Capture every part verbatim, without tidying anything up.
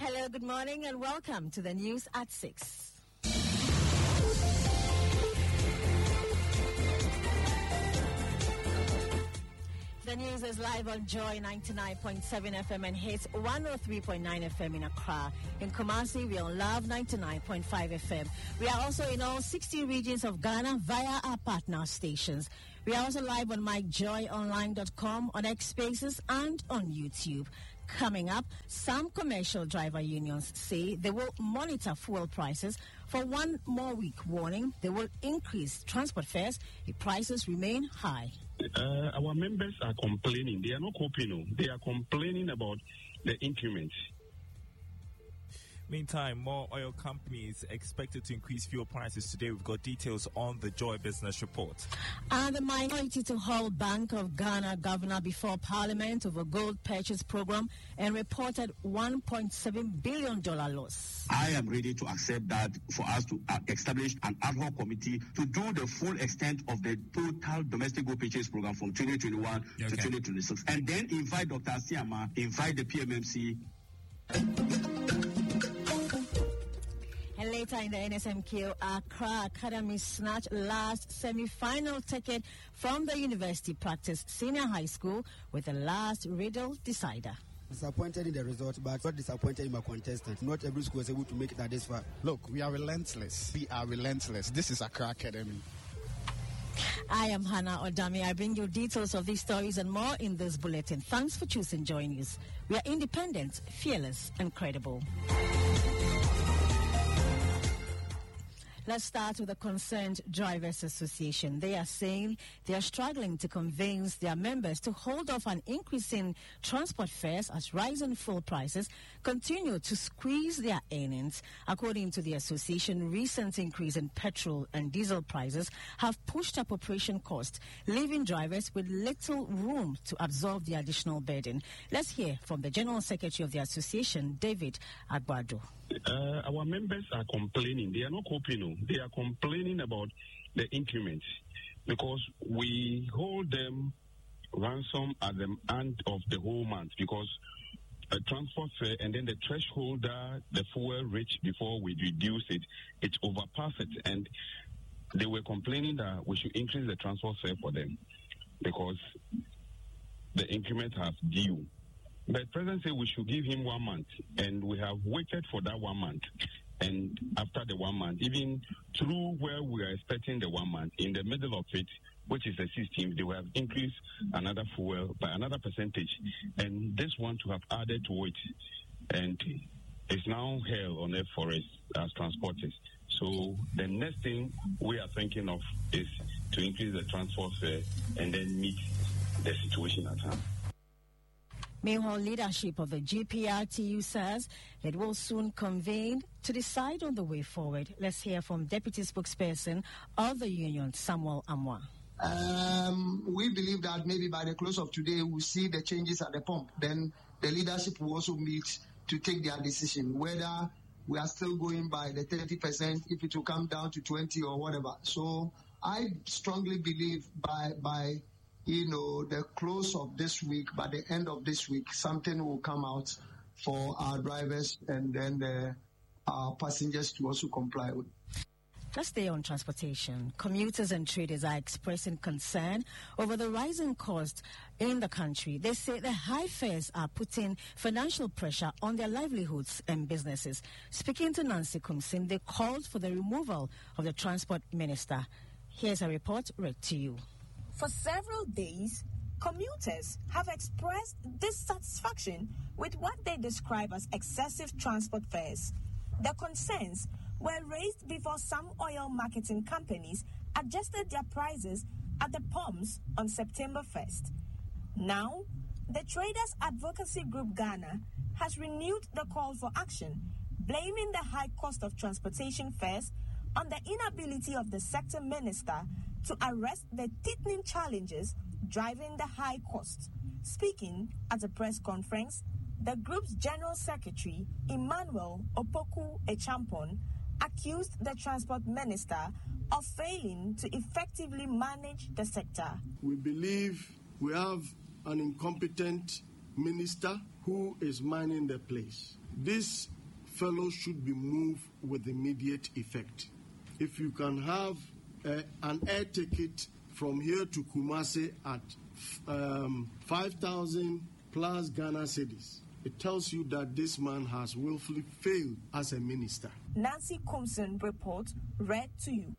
Hello, good morning, and welcome to the news at six. The news is live on Joy ninety-nine point seven F M and hits one oh three point nine F M in Accra. In Kumasi, we're on Love ninety-nine point five F M. We are also in all sixty regions of Ghana via our partner stations. We are also live on my joy online dot com, on X Spaces, and on YouTube. Coming up, some commercial driver unions say they will monitor fuel prices for one more week, warning they will increase transport fares if prices remain high. Uh, our members are complaining. They are not coping. They are complaining about the increments. Meantime, more oil companies expected to increase fuel prices today. We've got details on the Joy Business Report. And the minority to hold Bank of Ghana governor before Parliament over gold purchase program and reported one point seven billion dollars loss. I am ready to accept that for us to uh, establish an ad hoc committee to do the full extent of the total domestic gold purchase program from twenty twenty-one okay. to twenty twenty-six. And then invite Doctor Asiama, invite the P M M C. And later in the N S M Q, Accra Academy snatched last semi-final ticket from the University Practice Senior High School with the last riddle decider. Disappointed in the result, but not disappointed in my contestant. Not every school was able to make it at this far. Look, we are relentless. We are relentless. This is Accra Academy. I am Hannah Odami. I bring you details of these stories and more in this bulletin. Thanks for choosing Joy News. We are independent, fearless, and credible. Let's start with the Concerned Drivers Association. They are saying they are struggling to convince their members to hold off on increasing transport fares as rising fuel prices continue to squeeze their earnings. According to the association, recent increase in petrol and diesel prices have pushed up operation costs, leaving drivers with little room to absorb the additional burden. Let's hear from the General Secretary of the association, David Agbado. Uh, our members are complaining. They are not coping. They are complaining about the increments because we hold them ransom at the end of the whole month because a transport fare and then the threshold, uh, the fuel reach before we reduce it, it overpasses it. And they were complaining that we should increase the transport fare for them because the increment has due. But the president said we should give him one month, and we have waited for that one month. And after the one month, even through where we are expecting the one month, in the middle of it, which is the sixteenth, they will have increased another fuel by another percentage. And this one to have added to it. And it's now hell on earth for us as transporters. So the next thing we are thinking of is to increase the transport fare and then meet the situation at hand. Meanwhile, leadership of the G P R T U says it will soon convene to decide on the way forward. Let's hear from Deputy Spokesperson of the union, Samuel Amwa. Um, we believe that maybe by the close of today, we'll see the changes at the pump. Then the leadership will also meet to take their decision, whether we are still going by the thirty percent, if it will come down to twenty or whatever. So I strongly believe by by you know, the close of this week, by the end of this week, something will come out for our drivers and then the, our passengers to also comply with. Let's stay on transportation. Commuters and traders are expressing concern over the rising cost in the country. They say the high fares are putting financial pressure on their livelihoods and businesses. Speaking to Nancy Kumsin, they called for the removal of the transport minister. Here's a report read to you. For several days, commuters have expressed dissatisfaction with what they describe as excessive transport fares. The concerns were raised before some oil marketing companies adjusted their prices at the pumps on September first. Now, the Traders Advocacy Group Ghana has renewed the call for action, blaming the high cost of transportation fares on the inability of the sector minister to arrest the threatening challenges driving the high cost. Speaking at a press conference, the group's General Secretary, Emmanuel Opoku Echampon, accused the Transport Minister of failing to effectively manage the sector. We believe we have an incompetent minister who is manning the place. This fellows should be moved with immediate effect. If you can have uh, an air ticket from here to Kumasi at um, five thousand plus Ghana cedis, it tells you that this man has willfully failed as a minister. Nancy Kumson report read to you.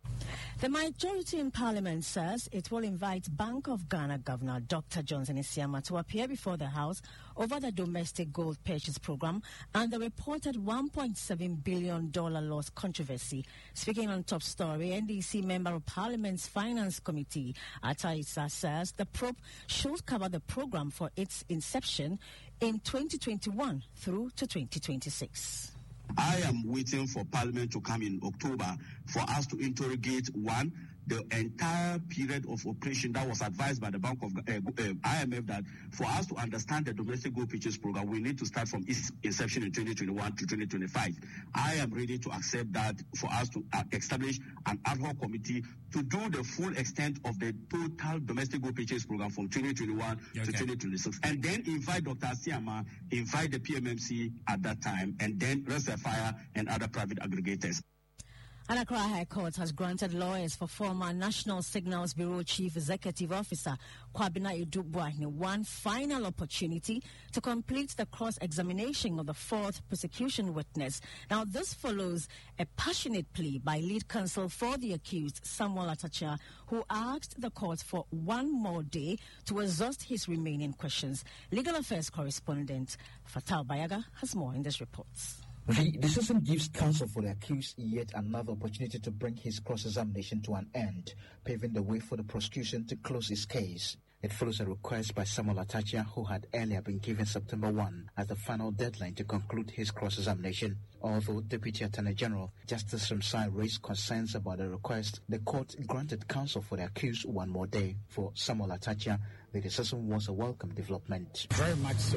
The majority in Parliament says it will invite Bank of Ghana Governor Doctor Johnson Isiama to appear before the House over the domestic gold purchase program and the reported one point seven billion dollars loss controversy. Speaking on Top Story, N D C Member of Parliament's Finance Committee, Atta Issa, says the probe should cover the program for its inception in twenty twenty-one through to twenty twenty-six. I am waiting for Parliament to come in October for us to interrogate, one, the entire period of operation that was advised by the Bank of uh, uh, I M F that for us to understand the domestic gold purchase program, we need to start from its inception in twenty twenty-one to twenty twenty-five. I am ready to accept that for us to uh, establish an ad hoc committee to do the full extent of the total domestic gold purchase program from twenty twenty-one okay. to twenty twenty-six. And then invite Doctor Asiama, invite the P M M C at that time, and then Reservoir and other private aggregators. And Accra High Court has granted lawyers for former National Signals Bureau Chief Executive Officer Kwabena Edubwahine one final opportunity to complete the cross-examination of the fourth prosecution witness. Now, this follows a passionate plea by lead counsel for the accused, Samuel Atacha, who asked the court for one more day to exhaust his remaining questions. Legal Affairs correspondent Fatal Bayaga has more in this report. The decision gives counsel for the accused yet another opportunity to bring his cross-examination to an end, paving the way for the prosecution to close his case. It follows a request by Samuel Atacha, who had earlier been given September first as the final deadline to conclude his cross-examination. Although Deputy Attorney General Justice Ramsai raised concerns about the request, the court granted counsel for the accused one more day. For Samuel Atacha, the decision was a welcome development. Very much so,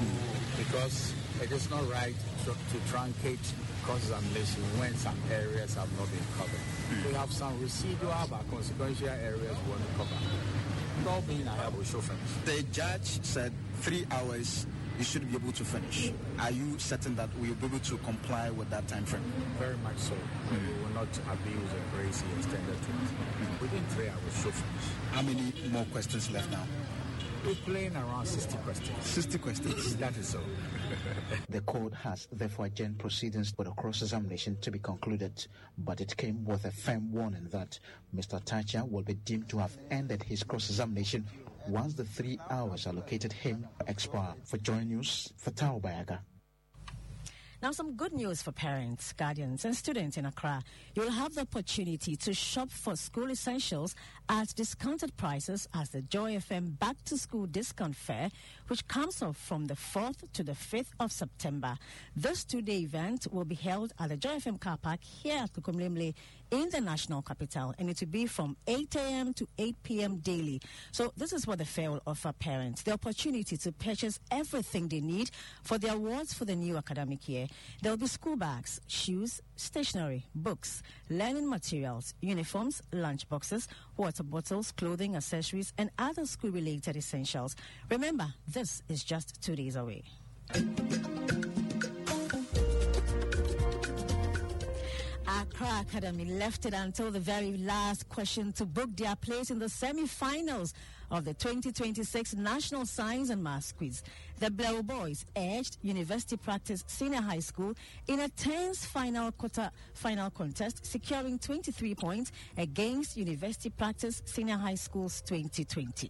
because it is not right to, to truncate cross-examination when some areas have not been covered. Mm. We have some residual but consequential areas we want to cover. All being I will show finish. The judge said three hours you should be able to finish. Are you certain that we will be able to comply with that time frame? Very much so. Mm. We will not abuse the grace he extended to us. Mm. Within three hours, show finish. How many more questions left now? We're playing around sixty questions. sixty questions? That is so. The court has therefore adjourned proceedings for the cross-examination to be concluded, but it came with a firm warning that Mister Atacha will be deemed to have ended his cross-examination once the three hours allocated him expire. For Joy News, Fatal Bayaga. Now, some good news for parents, guardians, and students in Accra. You'll have the opportunity to shop for school essentials at discounted prices as the Joy F M Back to School Discount Fair, which comes off from the fourth to the fifth of September. This two-day event will be held at the Joy F M car park here at Kukumlemle in the national capital, and it will be from eight a.m. to eight p.m. daily. So this is what the fair will offer parents: the opportunity to purchase everything they need for their awards for the new academic year. There will be school bags, shoes, stationery, books, learning materials, uniforms, lunch boxes, water bottles, clothing, accessories, and other school-related essentials. Remember, this is just two days away. Accra Academy left it until the very last question to book their place in the semi-finals of the twenty twenty-six National Science and Maths Quiz. The Blair Boys edged University Practice Senior High School in a tense final quarter final contest, securing twenty-three points against University Practice Senior High School's twenty twenty.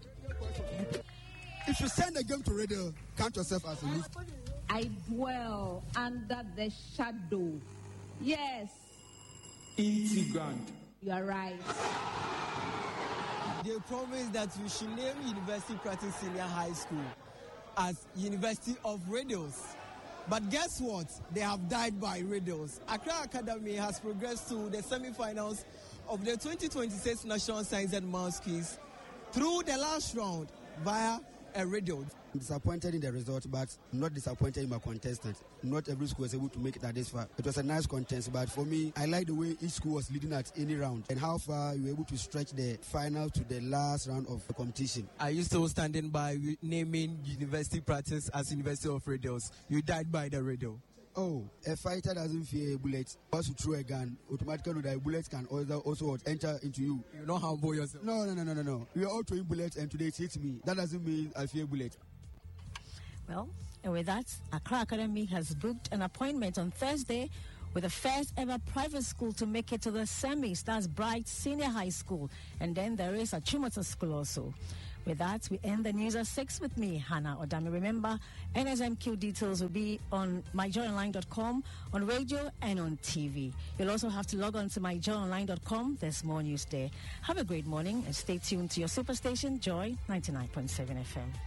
If you send a game to radio, count yourself as a loser. I dwell under the shadow. Yes. Intigant. You are right. They promised that we should name University Practice Senior High School as University of Radios. But guess what? They have died by radios. Accra Academy has progressed to the semi-finals of the twenty twenty-six National Science and Maths Quiz through the last round via a radio. I'm disappointed in the result, but not disappointed in my contestant. Not every school was able to make it at this far. It was a nice contest, but for me, I like the way each school was leading at any round and how far you were able to stretch the final to the last round of the competition. Are you still standing by naming University Practice as University of Radios? You died by the radio. Oh, a fighter doesn't fear a bullet. Once you throw a gun, automatically know that a bullet can also, also enter into you. You know how boy yourself. No, no, no, no, no, no. We are all throwing bullets and today it hits me. That doesn't mean I fear a bullet. Well, and with that, Accra Academy has booked an appointment on Thursday with the first ever private school to make it to the semis. That's Bright Senior High School. And then there is a Chumota School also. With that, we end the news at six with me, Hannah Odami. Remember, N S M Q details will be on my joy online dot com, on radio and on T V. You'll also have to log on to my joy online dot com. There's more news there. Have a great morning and stay tuned to your superstation, Joy ninety-nine point seven F M.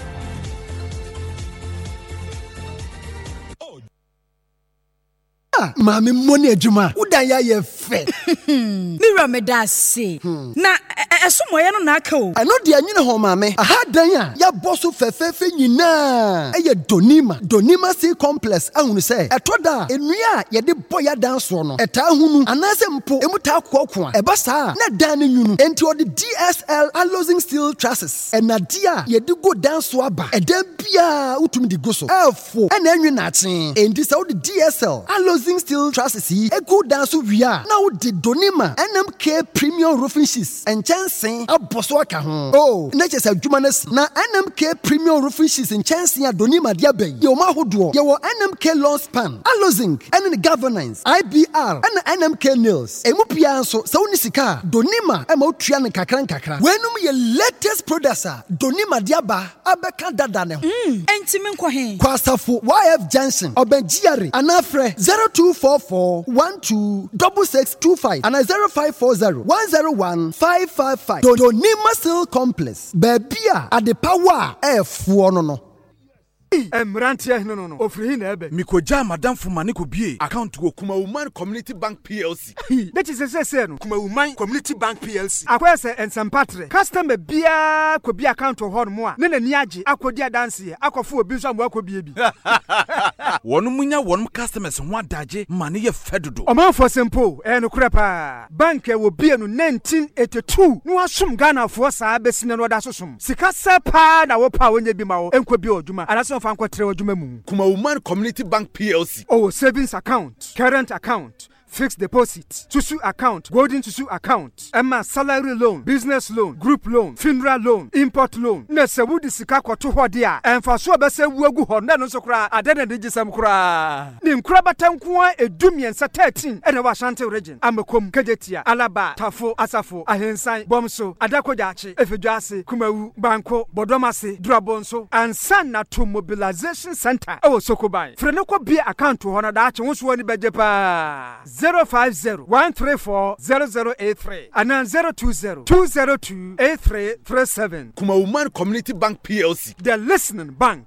Mami money ejuma udanya ye fe Mira me da se na esomo ye no na aka o ano de anyine ho mami aha dan a ya boso fefefe nyina eye donima donima sea complex ahunu se etoda enua ye de boya dan so no eta hunu anase mpo emuta akoko a eba saa na dan ne nyunu enti odi D S L alloying steel trusses enadia ye de go dan so aba edan bia utumi di go so efo ena enwe na achen enti se odi D S L alloying steel trusses yi egu dan so wia na odi donima N M K premium roofing sheets and chancing aboso aka ho oh na chese adwuma na si na N M K premium roofing sheets and chancing adonima dia ben ye o ma hodo ye wo N M K lawn span alloying and the governance I B R and N M K nails emu pia nso se woni sika donima e ma otua ne kakran kakra wenum ye latest producer donima dia ba abeka dada ne ho mm enti me nkɔ he kwasafo Y F Junction obenjiare anafre zero two four four one two six six two five and zero five four zero one zero one five five five donima steel complex babia ade power efuo no no Emrantia no no no ofri na ebe mikoja madam fuma ne ko bie account go Kuma Woman Community Bank P L C that is say say no Kuma Woman Community Bank P L C akwa say ensempatre customer bia ko bia account ho no mo a ne nani age akodi adanse akofo obi nso amwa ko bie bi wonu munya wonu customers ho adaje ma ne ye fedodo o man for simple e no kura pa bank e wo bie no nineteen eighty-two no asum Ghana fo saa besine no da sosum sika sepa na wo pa wonye bi ma wo enko bi oduma anaso Kuma Woman Community Bank P L C. Oh, savings account, current account, fixed deposit, Susu account, golden Susu account, Emma salary loan, business loan, group loan, funeral loan, import loan. Nese wudi sika kwa tu hodia. Enfa so bese wuegu honda no so kra adene de gisam kra. Nim kra batankuwa edumi ensa thirteen ene wa Ashanti region. Amekom Kejetia, Alaba, Tafo, Asafo, Ahensan, Bomso, Adakojachi, Efeduase, Kumawu, Banko, Bodomase, Drabonso, and Sanato Mobilization Center. Oh Sokobai. Frenoko be account to honor that wonso woni bejepa. zero five zero one three four zero zero eight three and then zero two zero two zero two eight three three seven. Kuma Woman Community Bank P L C. The listening bank.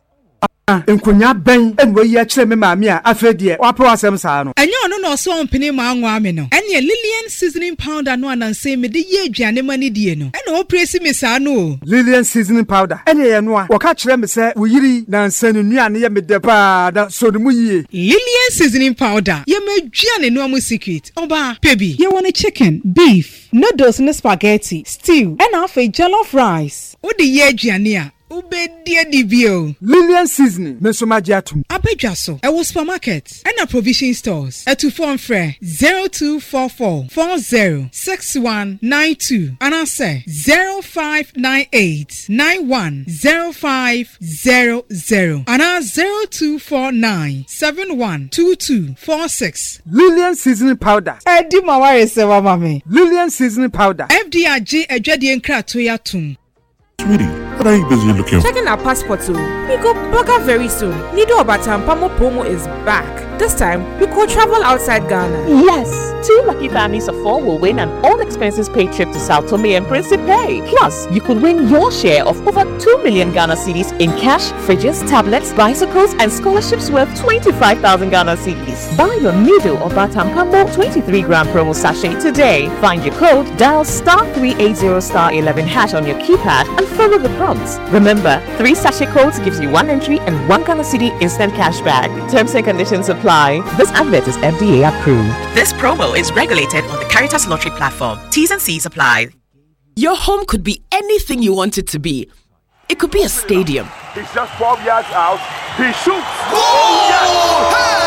Enkonya ben enwe yi akire me maami a afedie wapo asem saa no enye ono no so ompene ma anwa ame no ene Lillian seasoning powder no ananse me de ye aduane mani die no ene o presi me saa no Lillian seasoning powder ene ye no a wo ka kire me se wo yiri na nsanu nuane ye me de pa da so no mu yie Lillian seasoning powder ye me aduane no amu secret oba pebi ye want chicken beef noodles and spaghetti stew and half a jollof rice wo de ye aduane a Ubedia dibio Lillian seasoning mesomaji atum abedwa so e wo supermarket and a provision stores e to phone frɛ zero two four four four zero six one nine two and I say zero five nine eight nine one zero five zero zero and I zero two four nine seven one two two four six. Lillian seasoning powder e di maware se wa mame Lillian seasoning powder F D I G adwade nkrato ya tum. Sweetie, what are you busy looking for? Checking our passport too. We go Burger very soon. Nido Obatam Pamo Promo is back. This time, we could travel outside Ghana. Yes! Two lucky families of four will win an all-expenses paid trip to Sao Tome and Principe. Plus, you could win your share of over two million Ghana cedis in cash, fridges, tablets, bicycles, and scholarships worth twenty-five thousand Ghana cedis. Buy your Nido Obatam Pamo twenty-three gram promo sachet today. Find your code, dial star three eighty star eleven hash on your keypad, and follow the prompts. Remember, three sachet codes gives you one entry and one Ghana cedi instant cash back. Terms and conditions apply. This advert is F D A approved. This promo is regulated on the Caritas Lottery platform. T's and C's apply. Your home could be anything you want it to be. It could be a stadium. He's just twelve yards out. He shoots. Oh, yes!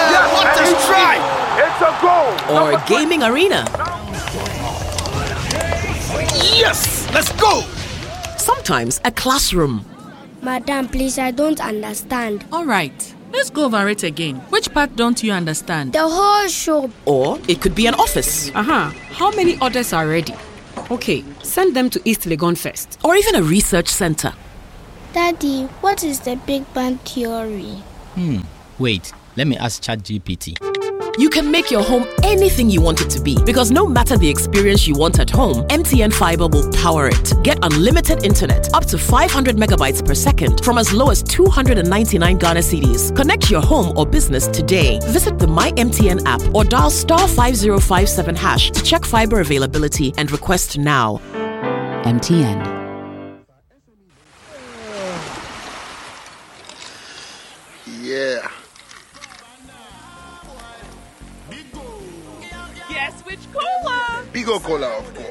Nice try. It's a goal. Or a gaming arena. Yes, let's go. Sometimes a classroom. Madam, please, I don't understand. All right, let's go over it again. Which part don't you understand? The whole shop. Or it could be an office. Uh-huh. How many orders are ready? Okay, send them to East Legon first. Or even a research center. Daddy, what is the Big Bang Theory? Hmm, wait, let me ask ChatGPT. You can make your home anything you want it to be, because no matter the experience you want at home, M T N Fiber will power it. Get unlimited internet up to five hundred megabytes per second from as low as two hundred ninety-nine Ghana cedis. Connect your home or business today. Visit the My M T N app or dial star five zero five seven hash to check fiber availability and request now. M T N. Yeah. Guess which cola? Bigo Cola, of course.